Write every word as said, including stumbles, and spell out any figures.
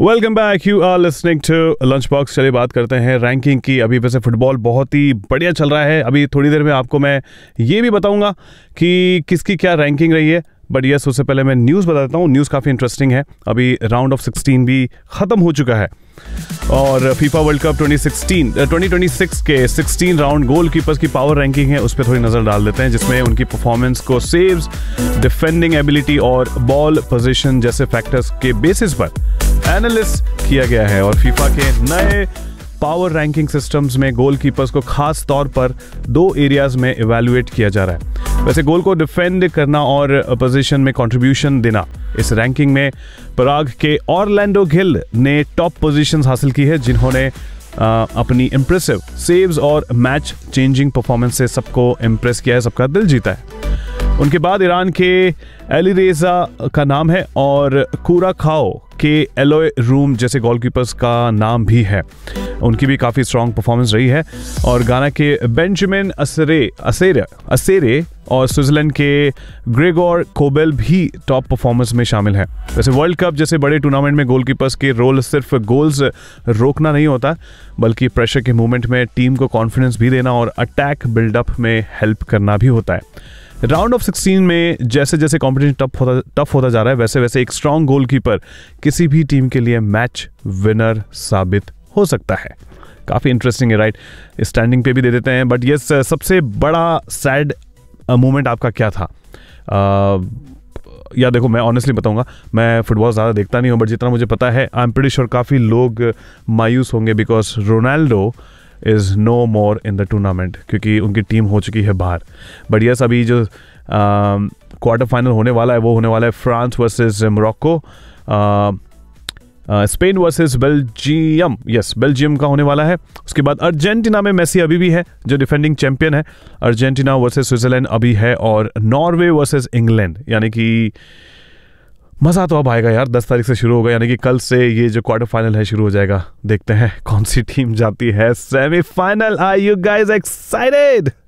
Welcome back, you are listening to lunch box. चलिए बात करते हैं रैंकिंग की। अभी वैसे फुटबॉल बहुत ही बढ़िया चल रहा है। अभी थोड़ी देर में आपको मैं ये भी बताऊंगा कि किसकी क्या रैंकिंग रही है, बट यस उससे पहले मैं न्यूज़ बता देता हूँ। न्यूज़ काफ़ी इंटरेस्टिंग है। अभी राउंड ऑफ सिक्सटीन भी ख़त्म हो चुका है और FIFA world cup twenty sixteen twenty twenty six के सिक्सटीन राउंड गोल कीपर्स की पावर रैंकिंग है, उस पर थोड़ी नज़र डाल देते हैं, जिसमें उनकी परफॉर्मेंस को सेव्स, डिफेंडिंग एबिलिटी और बॉल पोजीशन जैसे फैक्टर्स के बेसिस पर एनालिस्ट किया गया है। और फीफा के नए पावर रैंकिंग सिस्टम्स में गोल कीपर्स को खास तौर पर दो एरियाज में इवैल्यूएट किया जा रहा है। वैसे गोल को डिफेंड करना और पोजीशन में कंट्रीब्यूशन देना, इस रैंकिंग में पराग के ऑरलैंडो गिल ने टॉप पोजीशंस हासिल की है, जिन्होंने आ, अपनी इम्प्रेसिव सेव्स और मैच चेंजिंग परफॉर्मेंस से सबको इम्प्रेस किया है, सबका दिल जीता है। उनके बाद ईरान के एलीरेजा का नाम है और कूरा खाओ के एलोए रूम जैसे गोलकीपर्स का नाम भी है, उनकी भी काफ़ी स्ट्रॉन्ग परफॉर्मेंस रही है। और गाना के बेंजामिन असेरे असेरे असेरे और स्विट्जरलैंड के ग्रेगोर कोबेल भी टॉप परफॉर्मेंस में शामिल है। वैसे वर्ल्ड कप जैसे बड़े टूर्नामेंट में गोलकीपर्स के रोल सिर्फ गोल्स रोकना नहीं होता, बल्कि प्रेशर के मूवमेंट में टीम को कॉन्फिडेंस भी देना और अटैक बिल्डअप में हेल्प करना भी होता है। राउंड ऑफ सिक्सटीन में जैसे जैसे कंपटीशन टफ होता टफ होता जा रहा है, वैसे वैसे एक स्ट्रॉन्ग गोलकीपर किसी भी टीम के लिए मैच विनर साबित हो सकता है। काफ़ी इंटरेस्टिंग है, राइट? स्टैंडिंग पे भी दे देते हैं। बट ये सबसे बड़ा सैड मोमेंट आपका क्या था? uh, या देखो, मैं ऑनेस्टली बताऊंगा, मैं फुटबॉल ज़्यादा देखता नहीं हूँ, बट जितना मुझे पता है आई एम प्रीटी श्योर काफ़ी लोग मायूस होंगे because Ronaldo is no more in the tournament, क्योंकि उनकी टीम हो चुकी है बाहर। बट यस, अभी जो क्वार्टर फाइनल होने वाला है वो होने वाला है France versus Morocco, Spain versus Belgium, yes Belgium का होने वाला है। उसके बाद अर्जेंटीना में मेसी अभी भी है जो डिफेंडिंग चैंपियन है, अर्जेंटीना वर्सेस स्विट्जरलैंड अभी है, और नॉर्वे वर्सेस इंग्लैंड, यानी कि मज़ा तो अब आएगा यार। दस तारीख से शुरू होगा, यानी कि कल से ये जो क्वार्टर फाइनल है शुरू हो जाएगा। देखते हैं कौन सी टीम जाती है semifinal. Are you guys excited?